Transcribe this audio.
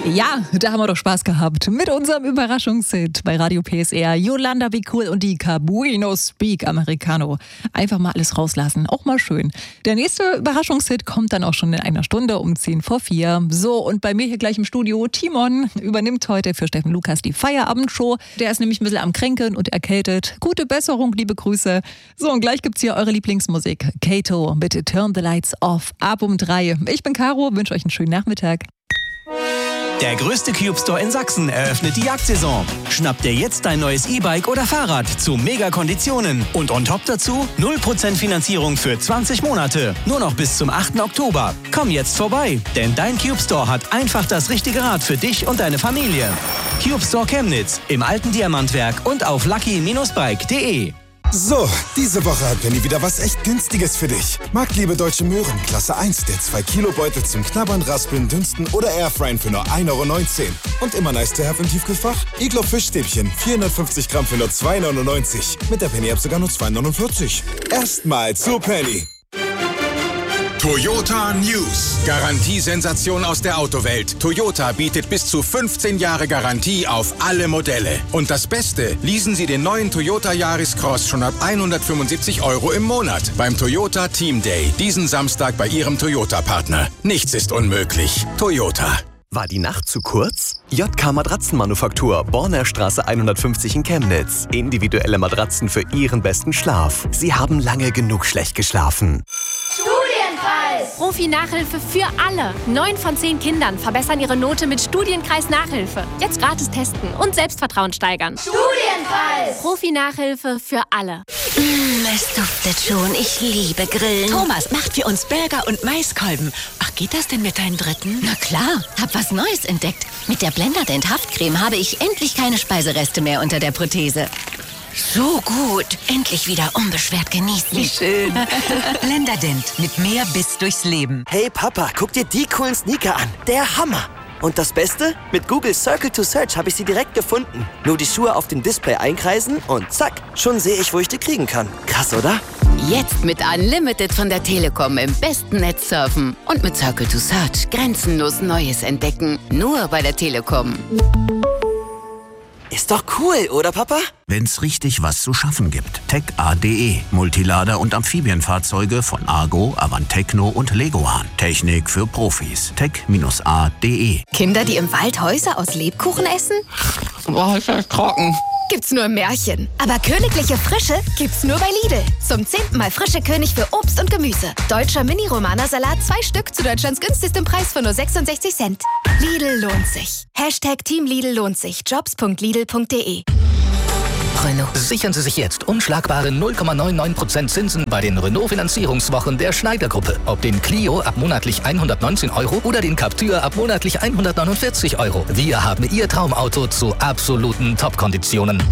Ja, da haben wir doch Spaß gehabt mit unserem Überraschungshit bei Radio PSR. Yolanda Be Cool und die Cabuino Speak Americano. Einfach mal alles rauslassen, auch mal schön. Der nächste Überraschungshit kommt dann auch schon in einer Stunde um 3:50. So, und bei mir hier gleich im Studio, Timon übernimmt heute für Steffen Lukas die Feierabendshow. Der ist nämlich ein bisschen am Kränkeln und erkältet. Gute Besserung, liebe Grüße. So, und gleich gibt's hier eure Lieblingsmusik. Kato mit Turn the Lights Off ab um 3. Ich bin Caro, wünsche euch einen schönen Nachmittag. Der größte Cube Store in Sachsen eröffnet die Jagdsaison. Schnapp dir jetzt dein neues E-Bike oder Fahrrad zu Mega-Konditionen. Und on top dazu 0% Finanzierung für 20 Monate. Nur noch bis zum 8. Oktober. Komm jetzt vorbei, denn dein Cube Store hat einfach das richtige Rad für dich und deine Familie. Cube Store Chemnitz im alten Diamantwerk und auf lucky-bike.de. So, diese Woche hat Penny wieder was echt Günstiges für dich. Marktliebe Deutsche Möhren, Klasse 1, der 2-Kilo-Beutel zum Knabbern, Raspeln, Dünsten oder Airfryen für nur 1,19 €. Und immer nice to have im Tiefkühlfach? Iglo Fischstäbchen, 450 Gramm für nur 2,99 €. Mit der Penny-App sogar nur 2,49 €. Erstmal zu Penny. Toyota News. Garantiesensation aus der Autowelt. Toyota bietet bis zu 15 Jahre Garantie auf alle Modelle. Und das Beste, leasen Sie den neuen Toyota Yaris Cross schon ab 175 € im Monat beim Toyota Team Day. Diesen Samstag bei Ihrem Toyota-Partner. Nichts ist unmöglich. Toyota. War die Nacht zu kurz? JK Matratzenmanufaktur, Bornerstraße 150 in Chemnitz. Individuelle Matratzen für Ihren besten Schlaf. Sie haben lange genug schlecht geschlafen. Studienkreis! Profi-Nachhilfe für alle. 9 von 10 Kindern verbessern ihre Note mit Studienkreis-Nachhilfe. Jetzt gratis testen und Selbstvertrauen steigern. Studienkreis! Profi-Nachhilfe für alle. Es duftet schon. Ich liebe Grillen. Thomas macht für uns Burger und Maiskolben. Ach, geht das denn mit deinen Dritten? Na klar, hab was Neues entdeckt. Mit der Blenderdent Haftcreme habe ich endlich keine Speisereste mehr unter der Prothese. So gut. Endlich wieder unbeschwert genießen. Wie schön. Blenderdent. Mit mehr Biss durchs Leben. Hey Papa, guck dir die coolen Sneaker an. Der Hammer. Und das Beste? Mit Google Circle to Search habe ich sie direkt gefunden. Nur die Schuhe auf dem Display einkreisen und zack, schon sehe ich, wo ich die kriegen kann. Krass, oder? Jetzt mit Unlimited von der Telekom im besten Netz surfen. Und mit Circle to Search grenzenlos Neues entdecken. Nur bei der Telekom. Ist doch cool, oder Papa? Wenn's richtig was zu schaffen gibt. TechA.de. Multilader und Amphibienfahrzeuge von Argo, Avantecno und Leguan. Technik für Profis. Tech-A.de. Kinder, die im Wald Häuser aus Lebkuchen essen? Boah, ist das trocken. Gibt's nur im Märchen. Aber königliche Frische gibt's nur bei Lidl. Zum 10. Mal frische König für Obst und Gemüse. Deutscher Mini-Romana-Salat, 2 Stück zu Deutschlands günstigstem Preis von nur 66 Cent. Lidl lohnt sich. #Team Lidl lohnt sich. Jobs.lidl.de. Renault. Sichern Sie sich jetzt unschlagbare 0,99% Zinsen bei den Renault-Finanzierungswochen der Schneider-Gruppe. Ob den Clio ab monatlich 119 € oder den Captur ab monatlich 149 €. Wir haben Ihr Traumauto zu absoluten Top-Konditionen.